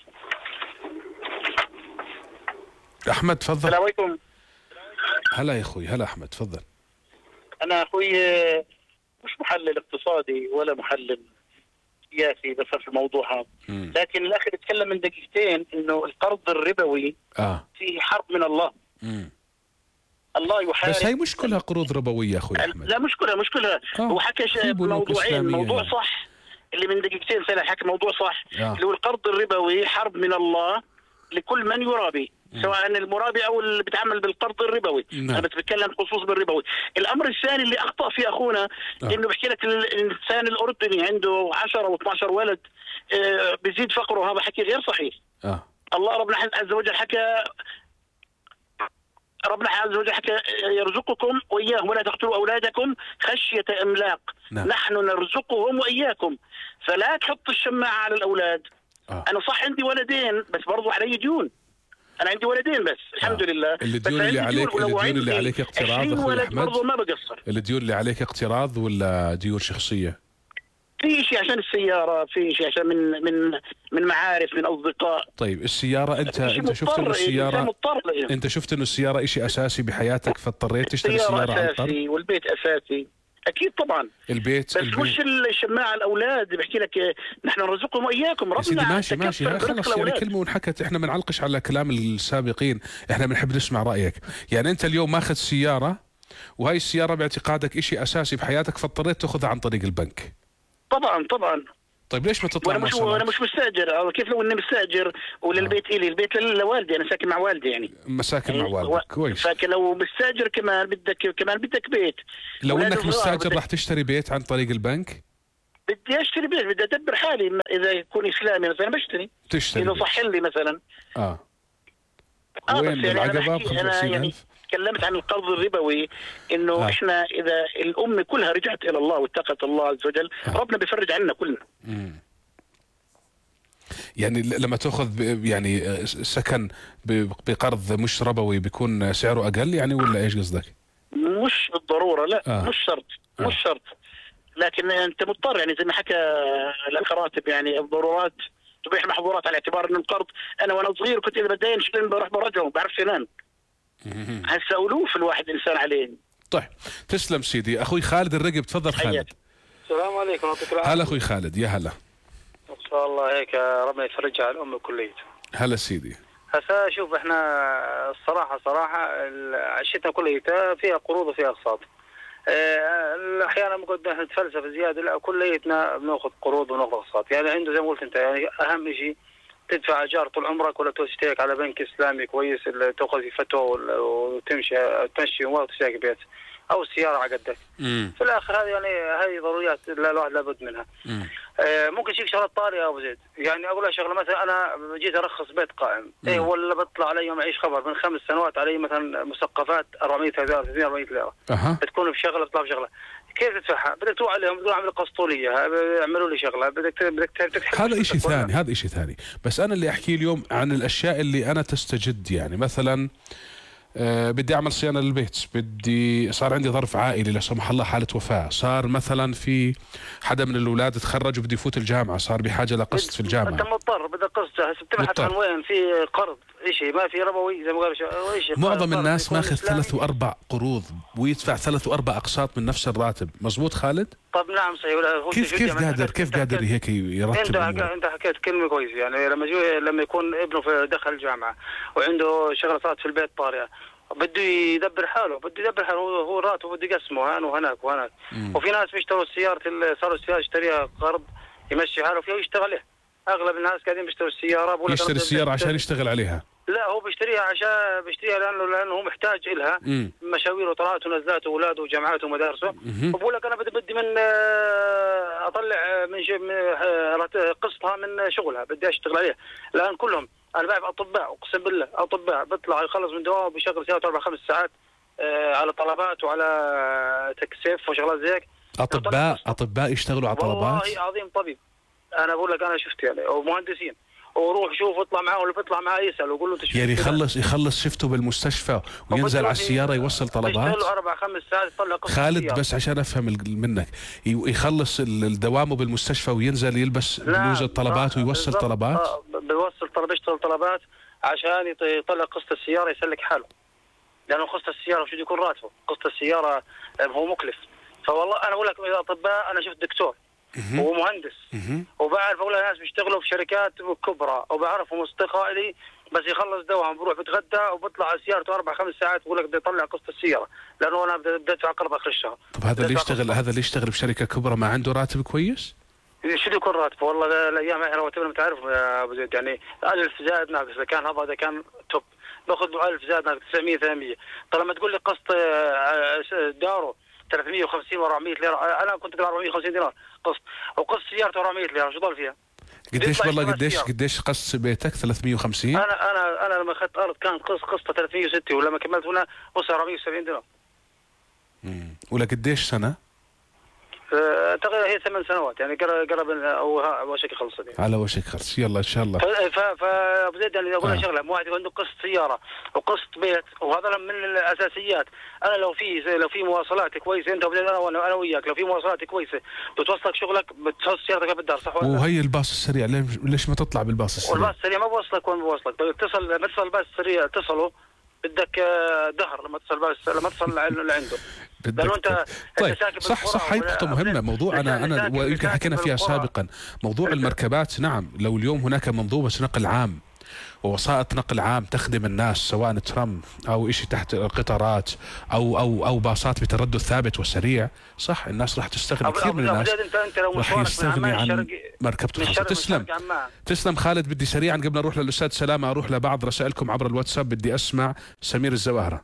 S1: تفضل.
S9: السلام عليكم.
S1: هلا يا أخوي. هلا أحمد تفضل.
S9: أنا أخوي مش محلل اقتصادي ولا محلل سياسي بفهم في الموضوع هذا، لكن الأخ بيتكلم من دقيقتين إنه القرض الربوي فيه حرب من الله. الله يحارب.
S1: بس هي مش كلها قروض ربوية أخوي أحمد.
S9: لا مش كلها. هو حكى موضوعين. موضوع صح اللي من دقيقتين سنة حكى موضوع صح اللي هو القرض الربوي حرب من الله لكل من يرابي، سواء المرابي او اللي بيتعامل بالقرض الربوي. انا بتكلم خصوص بالربوي. الامر الثاني اللي اخطا فيه اخونا انه بحكي لك الانسان الاردني عنده 10 و12 ولد بيزيد فقره. هذا حكي غير صحيح. الله ربنا عز وجل حكى يرزقكم واياهم ولا تقتلوا اولادكم خشيه املاق. نحن نرزقهم واياكم. فلا تحط الشماعه على الاولاد. انا صح عندي ولدين بس برضو علي ديون. انا عندي ولدين بس الحمد لله.
S1: الديون اللي عليك اقتراض اخوي احمد؟
S9: برضو ما بقصر.
S1: الديون اللي عليك اقتراض ولا ديون شخصيه؟
S9: في شيء عشان السياره، في شيء عشان من معارف، من اصدقاء.
S1: طيب السياره انت شفت انه السياره شيء اساسي بحياتك فاضطريت تشتري سياره
S9: عن اساسي والبيت اساسي اكيد طبعا.
S1: البيت
S9: بس مش الشماعه الاولاد. بحكي لك نحن نرزقهم واياكم. ربنا
S1: ماشي خلص يعني كلمه ونحكت. احنا ما نعلقش على كلام السابقين، احنا بنحب نسمع رايك. يعني انت اليوم ماخذ سياره وهي السياره باعتقادك شيء اساسي بحياتك فاضطريت تاخذها عن طريق البنك.
S9: طبعا.
S1: طيب ليش ما تطلع
S9: وانا مش مستاجر. كيف لو اني مستاجر والبيت الي؟ البيت لوالدي. انا ساكن مع والدي يعني.
S1: مساكن مع والدك كويس.
S9: لكن لو مستاجر كمان بدك بيت.
S1: لو انك مستاجر راح تشتري بيت عن طريق البنك؟
S9: بدي اشتري بيت. بدي ادبر حالي. اذا يكون اسلامي مثلا
S1: تشتري
S9: اذا صح لي مثلا.
S1: وين العقبه ب 25,000؟
S9: تكلمت عن القرض الربوي انه احنا اذا الامه كلها رجعت الى الله واتقت الله عز وجل ربنا بيفرج عنا كلنا.
S1: يعني لما تاخذ يعني سكن بقرض مش ربوي بيكون سعره اقل يعني ولا ايش قصدك؟
S9: مش بالضروره لا. مش شرط لكن انت مضطر يعني زي ما حكى الاخ راتب يعني الضرورات تبيح المحظورات، على اعتبار انه القرض. انا وانا صغير كنت اذا بدين شلون بروح برجعه بعرفش انام. هسه ألوف الواحد إنسان عليه.
S1: طيب تسلم سيدي. أخوي خالد الرقب تفضل خالد.
S10: السلام عليكم.
S1: هلا أخوي خالد. يا هلا.
S10: والله هيك ربنا يفرجها على الأمة كليته.
S1: هلا سيدي.
S10: هسا شوف احنا الصراحة عشتنا كليتها فيها قروض وفيها أقساط. احيانا ممكن نتفلسف زياده، لا كليتنا بناخذ قروض وناخذ اقساط. يعني عنده زي ما قلت انت، يعني اهم شيء تدفع ايجار طول عمرك ولا تشترك على بنك اسلامي كويس تاخذ تفتوى وتمشي وما تشترك بيت او السياره على قدك. في الاخر هذه يعني هذه ضروريات الواحد لابد منها. ممكن شيء شغلات طارئه يا ابو زيد، يعني اقول لك شغله مثلا انا جيت ارخص بيت قائم ولا بطلع علي معيش خبر من 5 سنوات علي مثلا مسقفات 400 ريال 400 ليره بتكون بشغله بتطلع بشغله، كيف تدفعها؟ بدك تروح عليهم تقول اعمل قسطوليه يعملوا لي شغله، بدك
S1: هذا شيء ثاني، هذا شيء ثاني. بس انا اللي احكي اليوم عن الاشياء اللي انا تستجد، يعني مثلا بدي اعمل صيانه للبيت، بدي صار عندي ظرف عائلي لا سمح الله حاله وفاه، صار مثلا في حدا من الاولاد تخرج وبده يفوت الجامعه، صار بحاجه لقسط في الجامعه.
S10: انت مضطر بدك قسط، بتبحث عن وين في قرض شيء ما في ربوي زي ما قالوا شيء.
S1: معظم الناس ماخذ 3 و4 قروض ويدفع 3 و4 اقساط من نفس الراتب، مزبوط خالد؟
S10: طب نعم صحيح.
S1: كيف قادر هيك يرتب؟
S10: انت حكيت كلمه كويسه، يعني لما يكون ابنه في دخل الجامعه وعنده شغله صارت في البيت طارئه بده يدبر حاله، هو راتبه بده يقسمه هان وهناك وهناك. وفي ناس بيشتروا صاروا السياره يشتريها قرض يمشي حاله فيها ويشتغل عليها. اغلب الناس قاعدين بيشتروا السياره
S1: يشتري السياره عشان يشتغل عليها.
S10: لا هو بيشتريها لانه هو محتاج إلها مشاوير وطلعات ونزلات واولاده وجامعاته ومدارسه. وبقول لك انا بدي من اطلع من قسطها من شغلها بدي اشتغل عليها. الان كلهم انا بعرف اطباء اقسم بالله اطباء بيطلع يخلص من دوام بيشغل سيارته 4-5 ساعات على طلبات وعلى تكسيف وشغلات زي هيك.
S1: اطباء يشتغلوا على طلبات؟
S10: والله عظيم طبيب. انا بقول لك انا شفت يعني ومهندسين وروح شوف اطلع معاه ولا بيطلع معاه يسال ويقول له
S1: يعني يخلص شفته بالمستشفى وينزل على السياره يوصل طلبات.
S10: يشتغل 4-5 ساعات يطلع قسط
S1: خالد
S10: السيارة.
S1: بس عشان افهم منك، يخلص دوامه بالمستشفى وينزل يلبس بلوزه طلبات ويوصل طلبات؟
S10: بيوصل يشتغل طلبات عشان يطلع قسط السياره يسلك حاله، لانه قسط السياره شو يكون راتبه، قسط السياره هو مكلف. فوالله انا اقول لك اذا اطباء انا شفت دكتور ومهندس وبعرف اقول ناس بيشتغلوا في شركات كبرى وبعرفهم اصدقاء لي بس يخلص دوام بروح بتغدى وبطلع على سيارته 4-5 ساعات بقول لك بدي اطلع قسط السياره لانه انا بدي ادفع قرض اخر الشهر.
S1: طب هذا اللي يشتغل بشركه كبرى ما عنده راتب كويس؟
S10: شو بده يكون راتبه؟ والله الايام احنا رواتبنا انت عارف يا ابو زيد، يعني 1000 زائد ناقص، اذا كان هذا كان توب باخذ 1000 زائد ناقص 900 800. طالما تقول لي قسط داره 350 و400 ليره، انا كنت ادفع 450 دينار قسط وقسط سيارته 400 ليره، شو ضل فيها؟
S1: قديش قسط بيتك 350؟
S10: انا لما اخذت ارض كان قسطه 360 ولما كملت هنا وصل 470 دينار.
S1: ولا قديش سنه؟
S10: تقريبا هي 8 سنوات، يعني قرب او وشك خلصت يعني.
S1: على وشك خلص، يلا ان شاء الله.
S10: فابو زيد يعني اقول شغله، مو واحد عنده قسط سياره وقسط بيت وهذا من الاساسيات. انا لو في مواصلات كويسه انت ابو زيد انا وياك، لو في مواصلات كويسه بتوصلك شغلك بتحط سيارتك بالدار صح ولا؟
S1: وهي الباص السريع ليش ما تطلع بالباص السريع؟
S10: والباص السريع ما بوصلك وين بوصلك، بتصل الباص السريع اتصلوا بدك دهر لما تصل لعنده.
S1: طيب صح هي نقطة مهمة. موضوع أنا ويمكن حكينا فيها سابقا، موضوع المركبات. نعم لو اليوم هناك منظومة نقل عام ووسائط نقل عام تخدم الناس سواء ترام أو إشي تحت القطارات أو باصات بتردد ثابت وسريع، صح الناس راح تستغني، كثير من الناس راح يستغني عن مركبته الخاصة. تسلم خالد. بدي سريعا قبل نروح للأستاذ سلامة أروح لبعض رسائلكم عبر الواتساب. بدي أسمع سمير الزواهرة.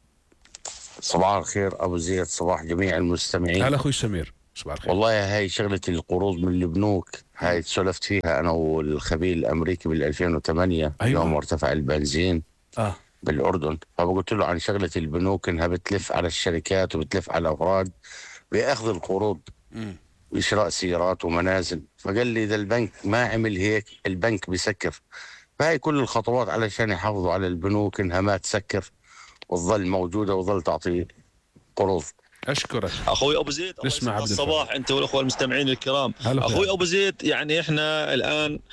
S11: صباح الخير أبو زيد، صباح جميع المستمعين.
S1: هلا أخوي سمير، صباح الخير.
S11: والله هاي شغلة القروض من البنوك هاي تسولفت فيها أنا والخبير الأمريكي بال 2008. أيوة. يوم ارتفع البنزين بالأردن، فقلت له عن شغلة البنوك إنها بتلف على الشركات وبتلف على الأفراد بأخذ القروض وشراء سيارات ومنازل. فقال لي إذا البنك ما عمل هيك البنك بيسكر. فهاي كل الخطوات علشان يحافظوا على البنوك إنها ما تسكر وتظل موجودة وظل تعطي قروض.
S1: أشكرك
S12: أخوي أبو زيد.
S1: نسمع عبد
S12: الصباح أنت والأخوة المستمعين الكرام. أخوي أبو زيد، يعني إحنا الآن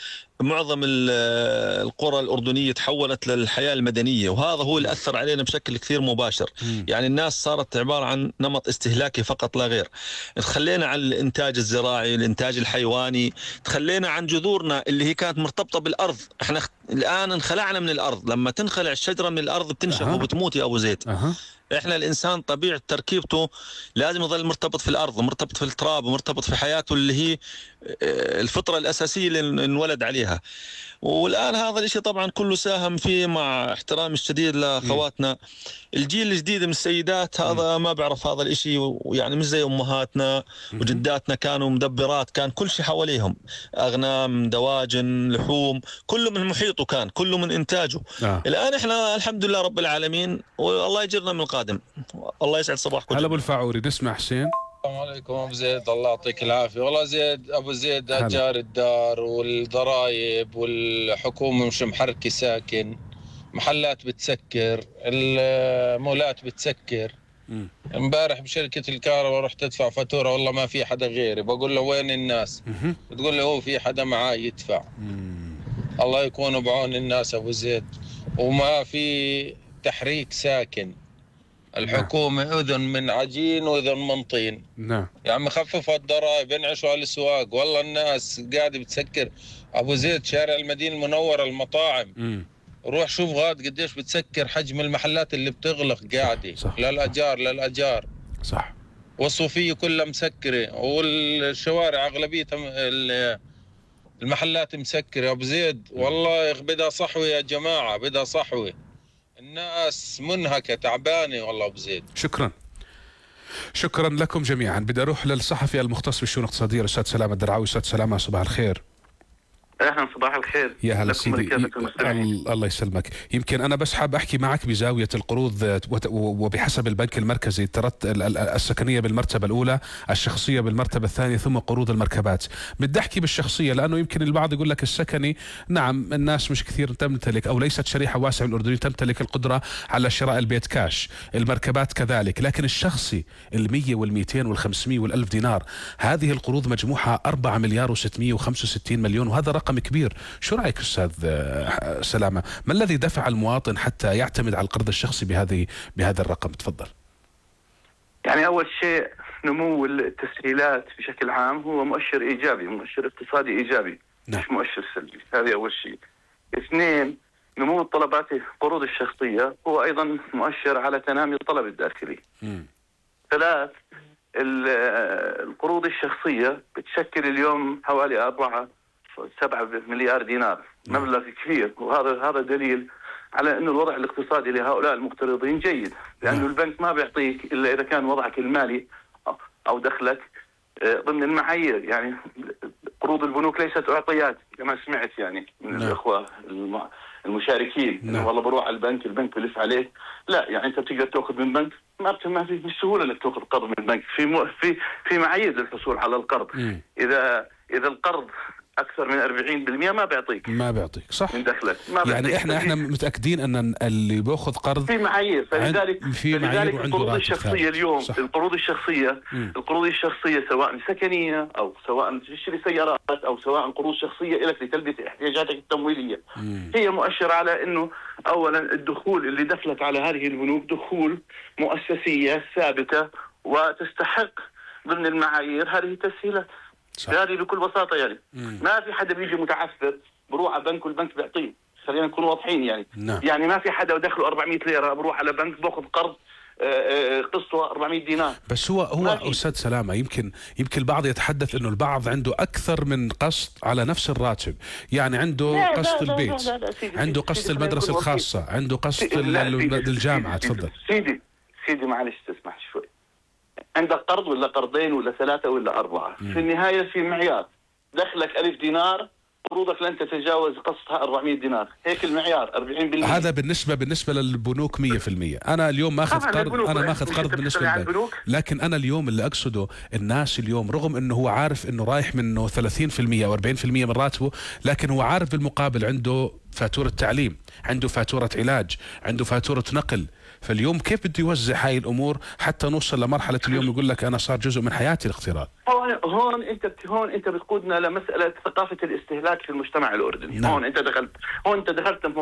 S12: معظم القرى الأردنية تحولت للحياة المدنية، وهذا هو اللي أثر علينا بشكل كثير مباشر. يعني الناس صارت عبارة عن نمط استهلاكي فقط لا غير. تخلينا عن الإنتاج الزراعي، الإنتاج الحيواني، تخلينا عن جذورنا اللي هي كانت مرتبطة بالأرض. احنا الآن انخلعنا من الأرض. لما تنخلع الشجرة من الأرض بتنشف وبتموت يا أبو زيد. احنا الانسان طبيعه تركيبته لازم يظل مرتبط في الارض ومرتبط في التراب ومرتبط في حياته اللي هي الفطره الاساسيه اللي انولد عليها. والان هذا الشيء طبعا كله ساهم فيه، مع احترامي الشديد لاخواتنا الجيل الجديد من السيدات، هذا ما بعرف هذا الشيء، ويعني مش زي امهاتنا وجداتنا كانوا مدبرات، كان كل شيء حواليهم، اغنام، دواجن، لحوم، كله من محيطه، كان كله من انتاجه. الان احنا الحمد لله رب العالمين، والله يجرنا من القادم. الله يسعد صباحكم.
S1: هلا ابو الفاعوري، نسمع حسين.
S13: السلام عليكم ابو زيد، الله يعطيك العافيه. والله زيد ابو زيد، اجار الدار والضرائب والحكومه مش محركه ساكن، محلات بتسكر، المولات بتسكر. امبارح بشركه الكهرباء رحت ادفع فاتوره، والله ما في حدا غيري، بقول له وين الناس؟ بتقول لي هو في حدا معاه يدفع. الله يكون بعون الناس ابو زيد، وما في تحريك ساكن. الحكومة أذن من عجين وأذن من طين.
S1: نعم.
S13: يعني خففوا الضرائب، انعشوا على الأسواق، والله الناس قاعدة بتسكر. أبو زيد شارع المدينة المنورة المطاعم، روح شوف غاد قديش بتسكر، حجم المحلات اللي بتغلق قاعدة. صح. للأجار.
S1: صح.
S13: والصوفية كلها مسكرة، والشوارع أغلبيتها المحلات مسكرة. أبو زيد والله بدها صحوة يا جماعة، بدها صحوة. الناس منهكة تعبانة والله أبو زيد.
S1: شكرا لكم جميعا. بدي أروح للصحفي المختص بالشؤون الاقتصادية الأستاذ سلامة الدرعاوي. أستاذ سلامة، صباح الخير.
S14: اهلا، صباح الخير.
S1: يا هلا سيدي. الله يسلمك. يمكن انا بس حاب احكي معك بزاويه القروض، وبحسب البنك المركزي السكنيه بالمرتبه الاولى، الشخصيه بالمرتبه الثانيه، ثم قروض المركبات. بدي احكي بالشخصيه لانه يمكن البعض يقول لك السكني نعم الناس مش كثير تمتلك، او ليست شريحه واسعه من الاردنيين تمتلك القدره على شراء البيت كاش، المركبات كذلك، لكن الشخصي ال100 وال200 وال500 وال1000 دينار، هذه القروض مجموعها 4 مليار و665 مليون، وهذا رقم كبير. شو رأيك أستاذ سلامة؟ ما الذي دفع المواطن حتى يعتمد على القرض الشخصي بهذا الرقم؟ تفضل.
S14: يعني أول شيء نمو التسهيلات بشكل عام هو مؤشر إيجابي، مؤشر اقتصادي إيجابي. نعم. مش مؤشر سلبي، هذه أول شيء. اثنين، نمو الطلبات القروض الشخصية هو أيضا مؤشر على تنامي الطلب الداخلي. ثلاث، القروض الشخصية بتشكل اليوم حوالي 7 مليار دينار، مبلغ كبير، وهذا دليل على أنه الوضع الاقتصادي لهؤلاء المقترضين جيد، لأنه البنك ما بيعطيك إلا إذا كان وضعك المالي أو دخلك ضمن المعايير. يعني قروض البنوك ليست أعطيات كما سمعت يعني من الأخوة المشاركين. والله بروح على البنك بلف عليك. لا، يعني أنت بتقدر تأخذ من بنك، ما في بالسهولة انك تاخذ قرض من البنك، في معايير للحصول على القرض. إذا القرض أكثر من 40% ما بيعطيك
S1: صح
S14: من دخلك.
S1: يعني احنا متأكدين أن اللي بياخذ قرض
S14: في معايير، فلذلك القروض الشخصية اليوم صح. القروض الشخصية سواء سكنية أو سواء تشتري سيارات أو سواء قروض شخصية لك لتلبية احتياجاتك التمويلية، هي مؤشر على أنه أولا الدخول اللي دخلت على هذه البنوك دخول مؤسسية ثابتة وتستحق ضمن المعايير هذه التسهيلات. هذه بكل بساطة يعني ما في حدا بيجي متعثر بروح على بنك والبنك بيعطيه. خلينا نكون واضحين يعني. يعني ما في حدا ودخله 400 ليرة بروح على بنك باخذ قرض قسطه 400 دينار.
S1: بس هو أستاذ سلامة، يمكن البعض يتحدث انه البعض عنده اكثر من قسط على نفس الراتب، يعني عنده قسط البيت، عنده قسط المدرسة الخاصة، عنده قسط الجامعة. تفضل
S14: سيدي معلش تسمح شوي. عندك قرض ولا قرضين ولا 3 ولا 4، في النهاية في معيار، دخلك 1000 دينار، قروضك لن تتجاوز قسطها 400 دينار، هيك المعيار 40%.
S1: هذا بالنسبة للبنوك 100%. أنا اليوم ماخذ قرض بالنسبة للبنك، لكن أنا اليوم اللي أقصده الناس اليوم رغم أنه هو عارف أنه رايح منه 30% أو 40% من راتبه، لكن هو عارف بالمقابل عنده فاتورة تعليم، عنده فاتورة علاج، عنده فاتورة نقل، فاليوم كيف بده يوزع هاي الامور حتى نوصل لمرحله اليوم يقول لك انا صار جزء من حياتي الاقتراض؟
S14: هون انت بتقودنا لمساله ثقافه الاستهلاك في المجتمع الاردني. نعم. هون انت دخلت